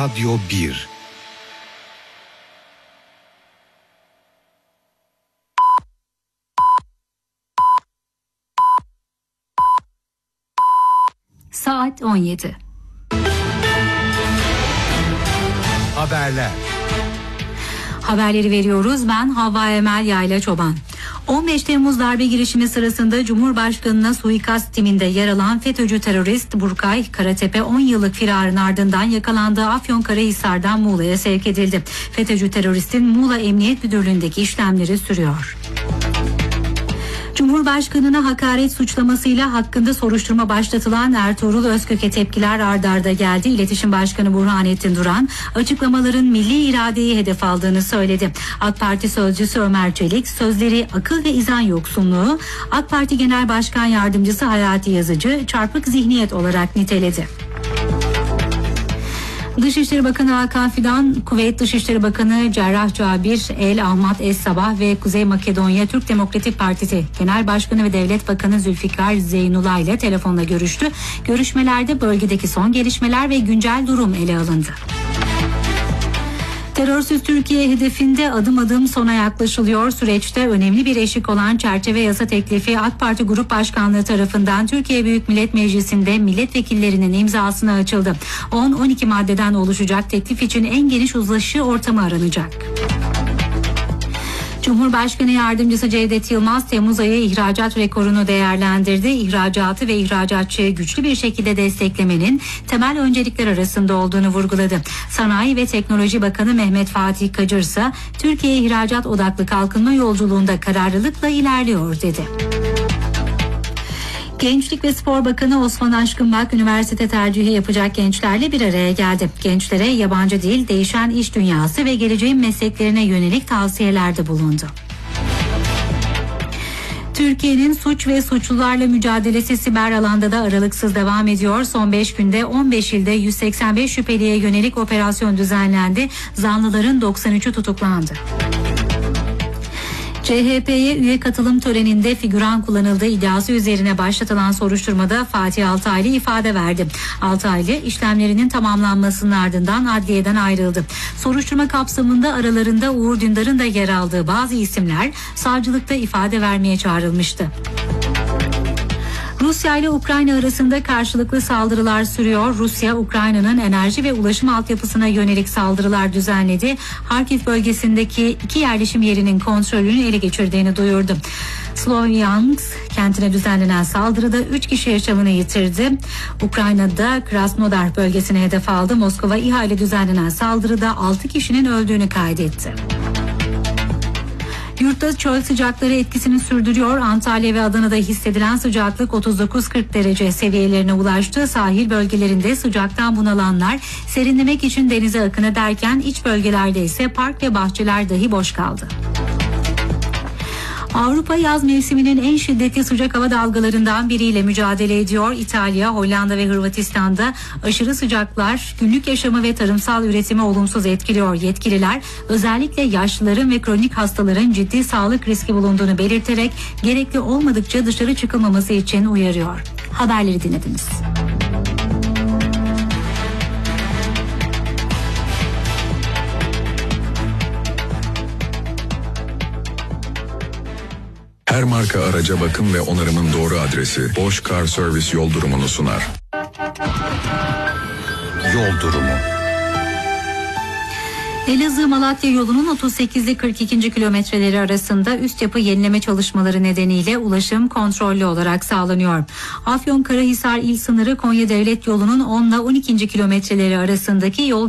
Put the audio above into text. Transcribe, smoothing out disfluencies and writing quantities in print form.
Radyo 1. Saat 17. Haberler. Haberleri veriyoruz. Ben Havva Emel Yayla Çoban. 15 Temmuz darbe girişimi sırasında Cumhurbaşkanı'na suikast timinde yer alan FETÖ'cü terörist Burkay Karatepe 10 yıllık firarın ardından yakalandığı Afyonkarahisar'dan Muğla'ya sevk edildi. FETÖ'cü teröristin Muğla Emniyet Müdürlüğü'ndeki işlemleri sürüyor. Cumhurbaşkanına hakaret suçlamasıyla hakkında soruşturma başlatılan Ertuğrul Özkök'e tepkiler ard arda geldi. İletişim Başkanı Burhanettin Duran açıklamaların milli iradeyi hedef aldığını söyledi. AK Parti sözcüsü Ömer Çelik sözleri akıl ve izan yoksunluğu, AK Parti Genel Başkan Yardımcısı Hayati Yazıcı çarpık zihniyet olarak niteledi. Dışişleri Bakanı Hakan Fidan, Kuveyt Dışişleri Bakanı Cerrah Cabir El Ahmad Es Sabah ve Kuzey Makedonya Türk Demokratik Partisi Genel Başkanı ve Devlet Bakanı Zülfikar Zeynullah ile telefonla görüştü. Görüşmelerde bölgedeki son gelişmeler ve güncel durum ele alındı. Terörsüz Türkiye hedefinde adım adım sona yaklaşılıyor. Süreçte önemli bir eşik olan çerçeve yasa teklifi AK Parti Grup Başkanlığı tarafından Türkiye Büyük Millet Meclisi'nde milletvekillerinin imzasına açıldı. 10-12 maddeden oluşacak teklif için en geniş uzlaşı ortamı aranacak. Cumhurbaşkanı Yardımcısı Cevdet Yılmaz Temmuz ayı ihracat rekorunu değerlendirdi. İhracatı ve ihracatçıyı güçlü bir şekilde desteklemenin temel öncelikler arasında olduğunu vurguladı. Sanayi ve Teknoloji Bakanı Mehmet Fatih Kacır ise Türkiye ihracat odaklı kalkınma yolculuğunda kararlılıkla ilerliyor dedi. Gençlik ve Spor Bakanı Osman Aşkınbak üniversite tercihi yapacak gençlerle bir araya geldi. Gençlere yabancı dil, değişen iş dünyası ve geleceğin mesleklerine yönelik tavsiyelerde bulundu. Türkiye'nin suç ve suçlularla mücadelesi siber alanda da aralıksız devam ediyor. Son 5 günde 15 ilde 185 şüpheliye yönelik operasyon düzenlendi. Zanlıların 93'ü tutuklandı. CHP'ye üye katılım töreninde figüran kullanıldığı iddiası üzerine başlatılan soruşturmada Fatih Altaylı ifade verdi. Altaylı işlemlerinin tamamlanmasının ardından adliyeden ayrıldı. Soruşturma kapsamında aralarında Uğur Dündar'ın da yer aldığı bazı isimler savcılıkta ifade vermeye çağrılmıştı. Rusya ile Ukrayna arasında karşılıklı saldırılar sürüyor. Rusya, Ukrayna'nın enerji ve ulaşım altyapısına yönelik saldırılar düzenledi. Harkiv bölgesindeki 2 yerleşim yerinin kontrolünü ele geçirdiğini duyurdu. Slovyansk kentine düzenlenen saldırıda 3 kişi yaşamını yitirdi. Ukrayna'da Krasnodar bölgesine hedef aldı. Moskova İHA ile düzenlenen saldırıda 6 kişinin öldüğünü kaydetti. Yurtta çöl sıcakları etkisini sürdürüyor. Antalya ve Adana'da hissedilen sıcaklık 39-40 derece seviyelerine ulaştı. Sahil bölgelerinde sıcaktan bunalanlar serinlemek için denize akın ederken iç bölgelerde ise park ve bahçeler dahi boş kaldı. Avrupa yaz mevsiminin en şiddetli sıcak hava dalgalarından biriyle mücadele ediyor. İtalya, Hollanda ve Hırvatistan'da aşırı sıcaklar günlük yaşamı ve tarımsal üretimi olumsuz etkiliyor. Yetkililer özellikle yaşlıların ve kronik hastaların ciddi sağlık riski bulunduğunu belirterek gerekli olmadıkça dışarı çıkılmaması için uyarıyor. Haberleri dinlediniz. Her marka araca bakım ve onarımın doğru adresi Bosch Car Service yol durumunu sunar. Yol durumu. Elazığ-Malatya yolunun 38 ile 42. kilometreleri arasında üst yapı yenileme çalışmaları nedeniyle ulaşım kontrollü olarak sağlanıyor. Afyonkarahisar il sınırı Konya Devlet yolunun 10 ile 12. kilometreleri arasındaki yol